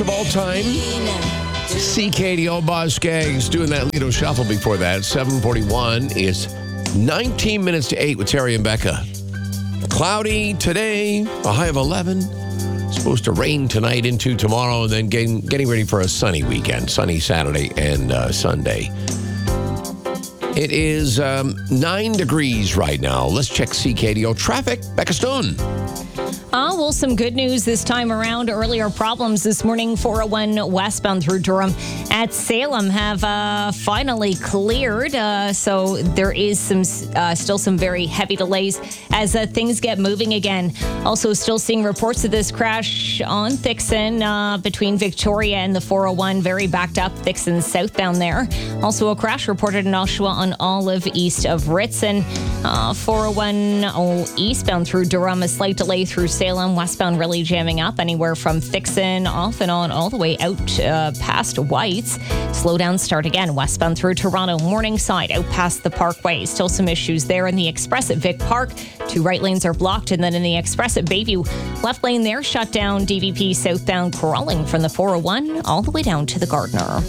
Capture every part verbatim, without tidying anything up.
of all time. C K D O Boz Skaggs doing that Lido Shuffle before that. seven forty-one is nineteen minutes to eight with Terry and Becca. Cloudy today, a high of eleven. Supposed to rain tonight into tomorrow, and then getting, getting ready for a sunny weekend. Sunny Saturday and uh, Sunday. It is um, nine degrees right now. Let's check C K D O traffic. Becca Stone. Uh, well, some good news this time around. Earlier problems this morning, four oh one westbound through Durham at Salem have uh, finally cleared. Uh, so there is some uh, still some very heavy delays as uh, things get moving again. Also still seeing reports of this crash on Thixon uh, between Victoria and the four oh one. Very backed up, Thixon southbound there. Also a crash reported in Oshawa on Olive east of Ritson. Uh, four oh one oh, eastbound through Durham, a slight delay through Salem. Westbound really jamming up anywhere from Thixon off and on all the way out uh, past Whites. Slow down start again westbound through Toronto. Morningside out past the Parkway. Still some issues there in the Express at Vic Park. Two right lanes are blocked, and then in the Express at Bayview, left lane there shut down. D V P southbound crawling from the four oh one all the way down to the Gardner.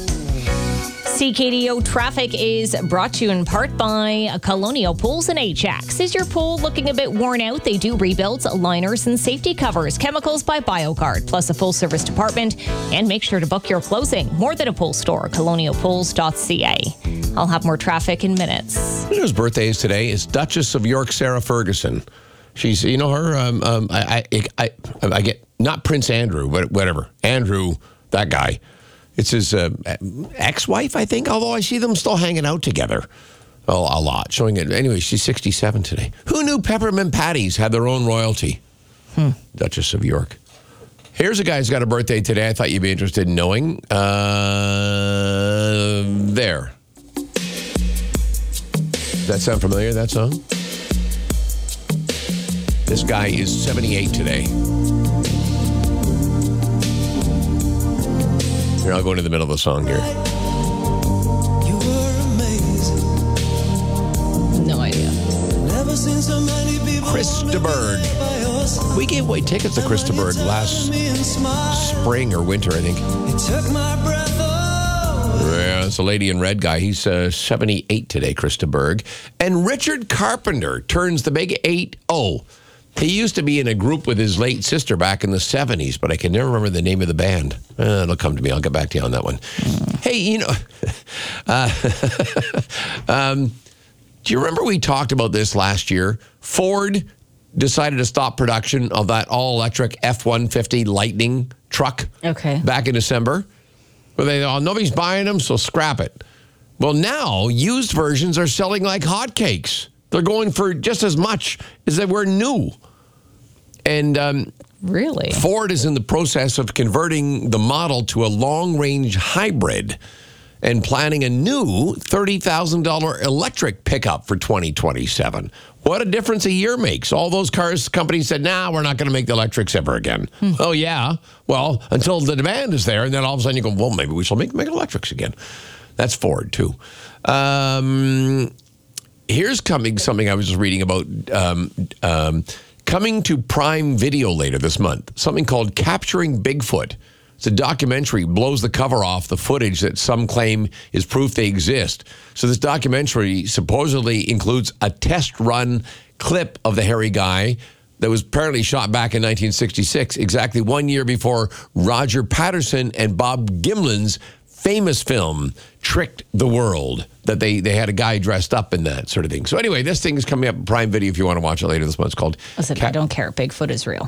C K D O traffic is brought to you in part by Colonial Pools and Ajax. Is your pool looking a bit worn out? They do rebuilds, liners, and safety covers. Chemicals by BioGuard, plus a full-service department. And make sure to book your closing. More than a pool store, colonial pools dot c a. I'll have more traffic in minutes. Whose birthday is today? It's Duchess of York, Sarah Ferguson. She's, you know her, um, um, I, I, I, I get, not Prince Andrew, but whatever. Andrew, that guy. It's his uh, ex-wife, I think, although I see them still hanging out together a, a lot, showing it. Anyway, she's sixty-seven today. Who knew peppermint patties had their own royalty? Hmm. Duchess of York. Here's a guy who's got a birthday today I thought you'd be interested in knowing. Uh, there. Does that sound familiar, that song? This guy is seventy-eight today. Here, I'll go into the middle of the song here. You were amazing. No idea. Never seen so many people. Chris de Burgh. We gave away tickets to Chris de Burgh last spring or winter, I think. It took my breath away. Yeah, it's a lady in red guy. He's uh, seventy-eight today, Chris de Burgh. And Richard Carpenter turns the big eight oh. He used to be in a group with his late sister back in the seventies, but I can never remember the name of the band. Uh, it'll come to me. I'll get back to you on that one. Mm. Hey, you know, uh, um, do you remember we talked about this last year? Ford decided to stop production of that all-electric F one fifty Lightning truck Okay. back in December. Well, they, oh, nobody's buying them, so scrap it. Well, now used versions are selling like hotcakes. They're going for just as much as they were new. And um, Really? Ford is in the process of converting the model to a long-range hybrid and planning a new thirty thousand dollars electric pickup for twenty twenty-seven. What a difference a year makes. All those cars companies said, nah, we're not going to make the electrics ever again. Hmm. Oh, yeah. Well, until the demand is there, and then all of a sudden you go, well, maybe we shall make, make electrics again. That's Ford, too. Um... Here's coming something I was just reading about um, um, coming to Prime Video later this month. Something called Capturing Bigfoot. It's a documentary, blows the cover off the footage that some claim is proof they exist. So this documentary supposedly includes a test run clip of the hairy guy that was apparently shot back in nineteen sixty-six, exactly one year before Roger Patterson and Bob Gimlin's famous film, Tricked the World, that they, they had a guy dressed up in that sort of thing. So anyway, this thing is coming up in Prime Video if you want to watch it later this month. It's called... Listen, Cap- I don't care. Bigfoot is real.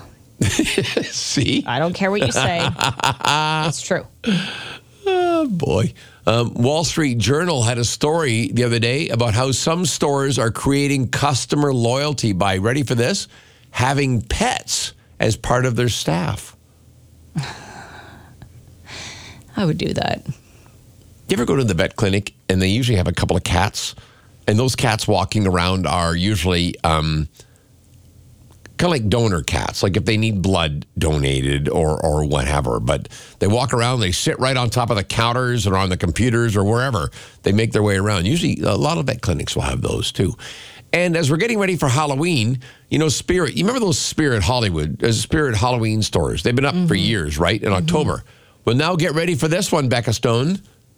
See? I don't care what you say. It's true. Oh, boy. Um, Wall Street Journal had a story the other day about how some stores are creating customer loyalty by, ready for this, having pets as part of their staff. I would do that. You ever go to the vet clinic and they usually have a couple of cats, and those cats walking around are usually um, kind of like donor cats, like if they need blood donated or or whatever. But they walk around, they sit right on top of the counters or on the computers or wherever. They make their way around. Usually a lot of vet clinics will have those too. And as we're getting ready for Halloween, you know, Spirit, you remember those Spirit Hollywood, uh, Spirit Halloween stores? They've been up mm-hmm. for years, right, in mm-hmm. October. Well, now get ready for this one, Becca Stone.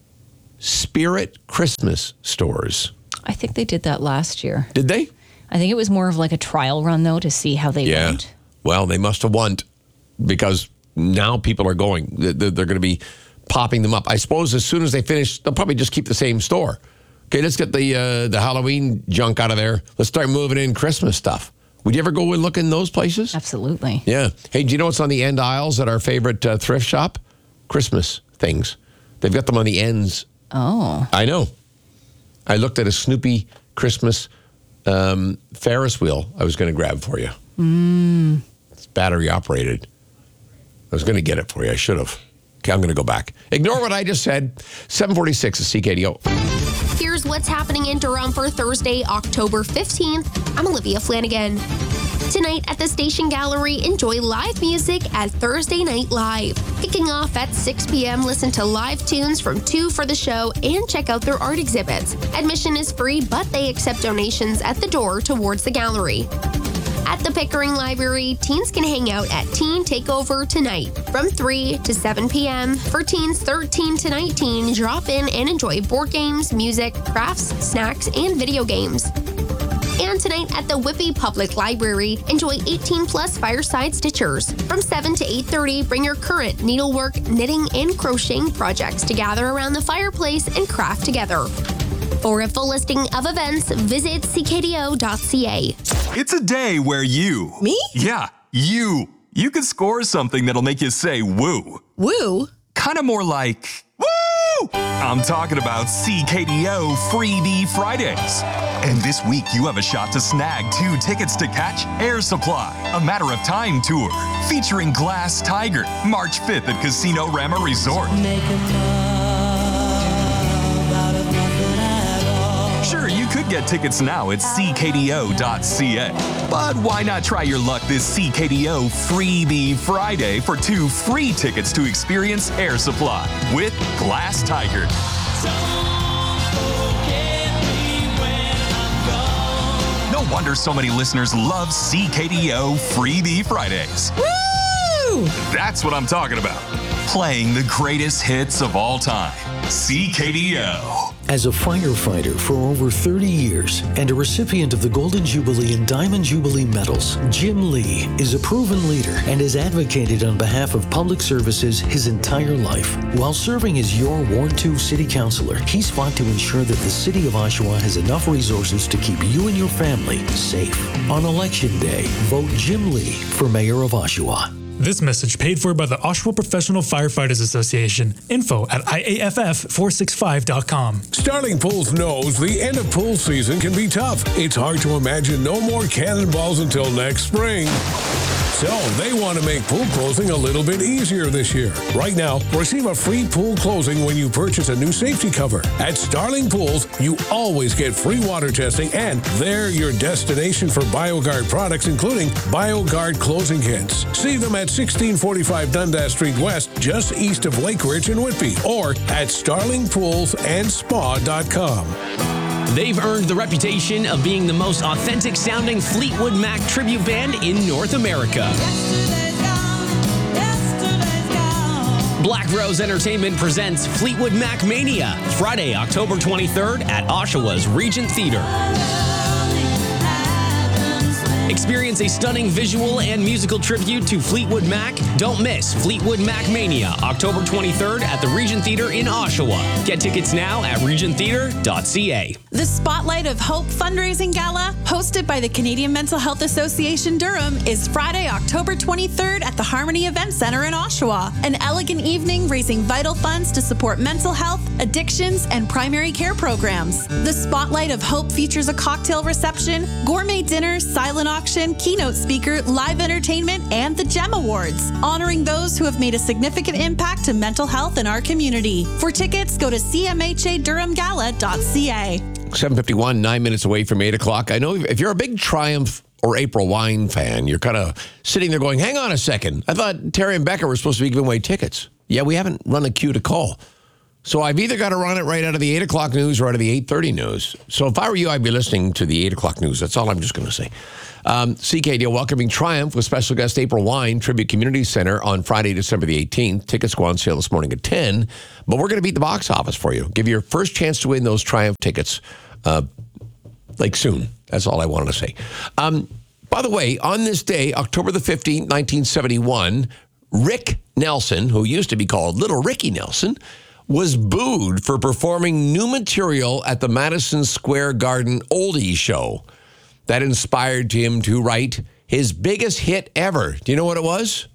Spirit Christmas stores. I think they did that last year. Did they? I think it was more of like a trial run, though, to see how they Yeah. went. Well, they must have won because now people are going. They're, they're going to be popping them up. I suppose as soon as they finish, they'll probably just keep the same store. Okay, let's get the uh, the Halloween junk out of there. Let's start moving in Christmas stuff. Would you ever go and look in those places? Absolutely. Yeah. Hey, do you know what's on the end aisles at our favorite uh, thrift shop? Christmas things. They've got them on the ends. Oh. I know. I looked at a Snoopy Christmas um, Ferris wheel I was going to grab for you. Mm. It's battery operated. I was going to get it for you. I should have. Okay, I'm going to go back. Ignore what I just said. seven forty-six is C K D O. Here's what's happening in Durham for Thursday, October fifteenth. I'm Olivia Flanagan. Tonight at the Station Gallery, enjoy live music at Thursday Night Live. Kicking off at six p.m., listen to live tunes from two for the show and check out their art exhibits. Admission is free, but they accept donations at the door towards the gallery. At the Pickering Library, teens can hang out at Teen Takeover tonight from three to seven p.m. For teens thirteen to nineteen, drop in and enjoy board games, music, crafts, snacks, and video games. And tonight at the Whippy Public Library, enjoy eighteen plus Fireside Stitchers. From seven to eight thirty, bring your current needlework, knitting, and crocheting projects to gather around the fireplace and craft together. For a full listing of events, visit c k d o dot c a. It's a day where you... Me? Yeah, you. You could score something that'll make you say woo. Woo? Kind of more like, woo! I'm talking about C K D O Freebie Fridays. And this week, you have a shot to snag two tickets to catch Air Supply, a Matter of Time tour, featuring Glass Tiger, March fifth at Casino Rama Resort. Sure, you could get tickets now at c k d o dot c a. But why not try your luck this C K D O Freebie Friday for two free tickets to experience Air Supply with Glass Tiger. No wonder so many listeners love C K D O Freebie Fridays. Woo! That's what I'm talking about. Playing the greatest hits of all time. C K D O. As a firefighter for over thirty years and a recipient of the Golden Jubilee and Diamond Jubilee medals, Jim Lee is a proven leader and has advocated on behalf of public services his entire life. While serving as your Ward two City Councilor, he's fought to ensure that the City of Oshawa has enough resources to keep you and your family safe. On Election Day, vote Jim Lee for Mayor of Oshawa. This message paid for by the Oshawa Professional Firefighters Association. Info at I A F F four sixty-five dot com. Starling Pools knows the end of pool season can be tough. It's hard to imagine no more cannonballs until next spring. So they want to make pool closing a little bit easier this year. Right now, receive a free pool closing when you purchase a new safety cover. At Starling Pools, you always get free water testing, and they're your destination for BioGuard products, including BioGuard closing kits. See them at sixteen forty-five Dundas Street West, just east of Lake Ridge in Whitby, or at starling pools and spa dot com. They've earned the reputation of being the most authentic sounding Fleetwood Mac tribute band in North America. Black Rose Entertainment presents Fleetwood Mac Mania, Friday, October twenty-third at Oshawa's Regent Theater. Experience a stunning visual and musical tribute to Fleetwood Mac. Don't miss Fleetwood Mac Mania, October twenty-third at the Regent Theater in Oshawa. Get tickets now at regent theater dot c a. The Spotlight of Hope fundraising gala, hosted by the Canadian Mental Health Association Durham, is Friday, October twenty-third at the Harmony Event Center in Oshawa. An elegant evening raising vital funds to support mental health, addictions, and primary care programs. The Spotlight of Hope features a cocktail reception, gourmet dinner, silent auction, keynote speaker, live entertainment, and the GEM Awards, honoring those who have made a significant impact to mental health in our community. For tickets, go to c m h a durham gala dot c a. seven fifty-one, nine minutes away from eight o'clock. I know if you're a big Triumph or April Wine fan, you're kind of sitting there going, hang on a second. I thought Terry and Becca were supposed to be giving away tickets. Yeah, we haven't run a queue to call. So I've either got to run it right out of the eight o'clock news or out of the eight thirty news. So if I were you, I'd be listening to the eight o'clock news. That's all I'm just going to say. Um, C K D O welcoming Triumph with special guest April Wine, Tribute Community Center on Friday, December the eighteenth. Tickets go on sale this morning at ten. But we're going to beat the box office for you. Give you your first chance to win those Triumph tickets uh, like soon. That's all I wanted to say. Um, by the way, on this day, October the fifteenth, nineteen seventy-one, Rick Nelson, who used to be called Little Ricky Nelson, was booed for performing new material at the Madison Square Garden Oldies show. That inspired him to write his biggest hit ever. Do you know what it was?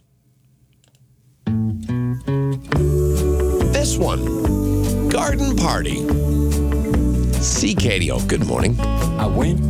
This one, Garden Party. C K D O, good morning. I went